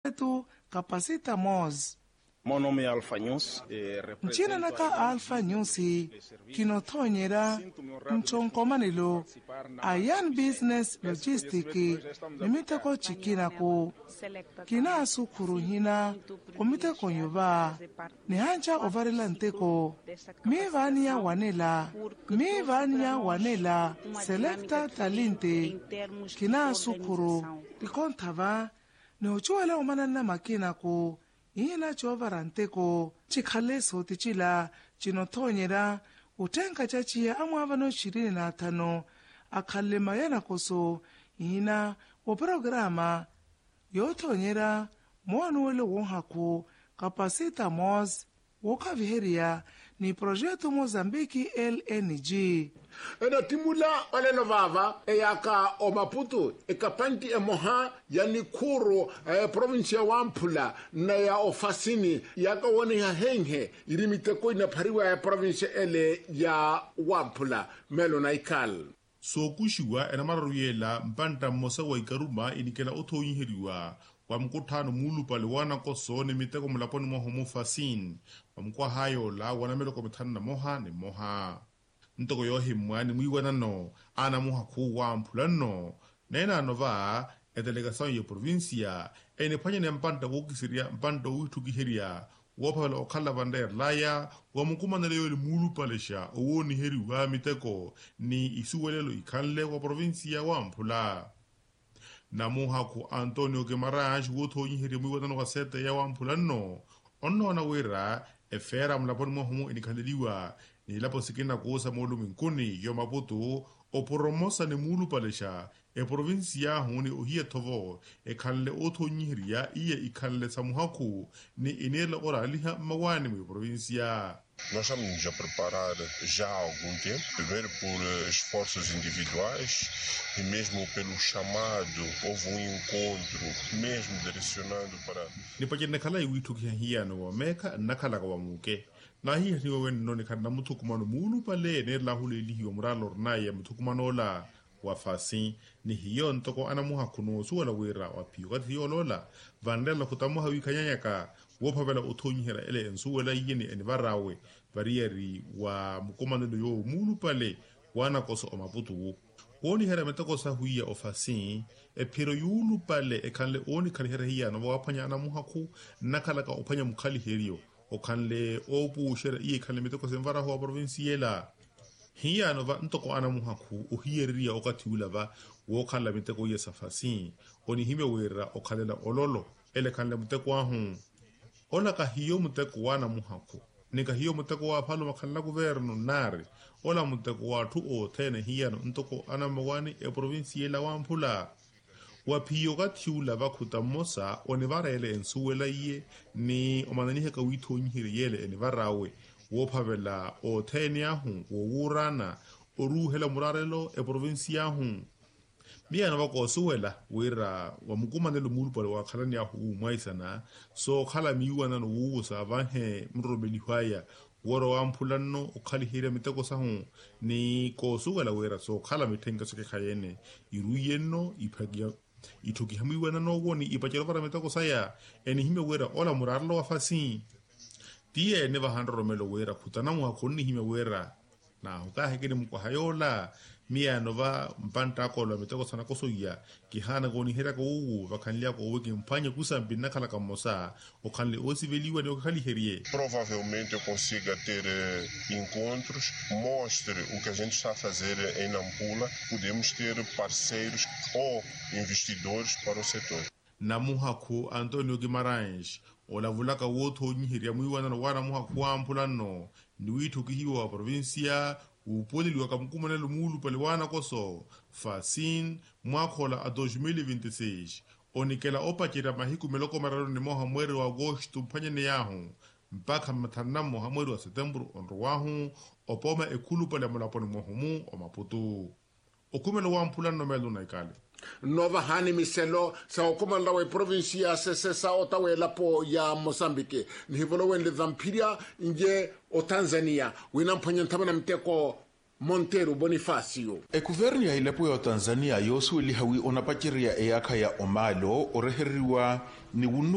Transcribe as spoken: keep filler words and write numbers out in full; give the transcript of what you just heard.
tu Capacita Moz. Meu nome é Alfa News. Nchina naka Alfa News kinotonyera mchonkomanilo Ayan Business Logistic nimiteko chikina ku kina asukuru hina kumiteko yuba ni hanja ovarela nteko mi vania wanela mi vania wanela selecta talente kina asukuru ikontava ni uchuela umanana makina ku ina chovaranteko chikhaleso tichila chinothonyera utenga chachia amwava no ishirini na tano akhalema yana koso ina o programa yothonyera mwanuwele wonhaku Capacita Moz wokhaviheria ni projeto Mozambique L N G. Ena timula aleno vava eyaka o Maputo ekapanti emoha yani kuro e provincia Wampula na ya ofasini yaka woni ya henhe irimite ko ina pariwa ya provincia ele ya Wampula melo na ikal. So kushiwa ena maruyela mpanta mosa wa ikaruma inikela othoyihiriwa wa mkuthano mulu pale wana koso ni miteko mulaponi moho mufasin wa mkwa hayo la wana melo ko mithana na moha ni moha ntoko yo himwa ni mwiwana no ana moha ku Wampula no nena nova e delegação ya provincia ene phanye ne mpanta wokisiria mpanta uithukiheria wophala okhala vander laya wa mukumanele yo mulu palesha owoni heriwa miteko ni isuwelelo ikhanle wa provincia Wampula na moha ku Antonio Guimarães wothonyihiri mwiwana wa sete ya Wampula no onno na wera e fera mlaponi moho inikhaleliwa ni lapo sikina kuosa molu minkuni yo Maputo o poromosa ne mulu palesha e provincia huni ohia tovo e khanle othonyihiria iye ikhanle samuhaku ni inela oraliha mawani mu provincia. Nós estamos a preparar já há algum tempo, primeiro por esforços individuais e mesmo pelo chamado, houve um encontro mesmo direcionado para... Nipaje nakala iwitukia hiya no wameka nakala kwa muke. Na hiya ni wawen no nikana mutukumano mulu pale ne lahule lihi wa muralo rnaya mutukumano la wafasi ni hiyo ntoko anamuha kuno suwala wera wapiyo kati hiyo lola vandela kutamuha wikanyanyaka wopavela uthonyihera ele ensuwela yini enivarawe varieri wa mukomando yo mulu pale wana koso o Maputo oni hera metako sa huya ofasi e pero yulu pale e kanle oni kalihera hiya no wapanya anamuha ku nakalaka opanya mukali herio o kanle opu shera iye kanle metako semvara ho provinciela hiya no va ntoko anamuha ku o hiyeria o katiulava wo kanla metako yesa fasi oni hime wera o kalela ololo ele kanle metako ahu ola ka hiyo muteko wana muhaku nika hiyo muteko wa phalo makhala governo nare ola muteko wa thu o thene hiya no ntoko ana mawani e provincia la Wampula wa phiyo ka thiula ba khuta mosa one barele ensuwela iye ni omanani ka withonyihiri yele ene barawe wo phavela o thene ya hu wo urana o ruhela murarelo e provincia hu Mia na wako suwela wera wa mukumanelo mulu pale wa khalani ya hu maisana so khala miwa na no sa vanhe mrobeli haya woro Wampula no ukhali hire miteko sa hu ni ko suwela wera so khala mithenga soke khayene iruyeno iphagia ithuki hamiwa na no woni ipachelo para miteko sa ya eni hime wera ola murarlo wa fasi tie ne va handro romelo wera khutana mu hakoni hime wera na hukahe kene mko hayola mia nova mpanta ko lo meteko sana ko soya ki hana goni hera ko u vakanlia ko weke mpanya kusambi nakala kamosa o kanle o siveliwa ne o kali herie. Provavelmente eu consiga ter eh, encontros, mostre o que a gente está a fazer em Nampula, podemos ter parceiros ou investidores para o setor. Na muhaku Antonio Guimarães ola vulaka wotho nyihiria muiwana no wana muhaku Wampula no ni witu kihiwa provincia upoli liwa kamkumanelo mulu pale wana koso fasin mwakhola a dois mil e vinte e seis onikela opachira mahiku meloko maralo ni moha mweri wa agosto mpanyene yahu mpaka mathanamo ha mweri wa setembro onro wahu opoma ekulu pale mulaponi mohumu o Maputo okumelo Wampula no melo na ikale nova hani miselo sa okumanda wa provincia sese sa otawe lapo ya Mozambique ni hivolo wende zampiria nje o Tanzania wina mpanya ntabana mteko Montero Bonifacio e governo ya ilapo ya Tanzania yosu lihawi onapachiria e yakha ya omalo oreheriwa ni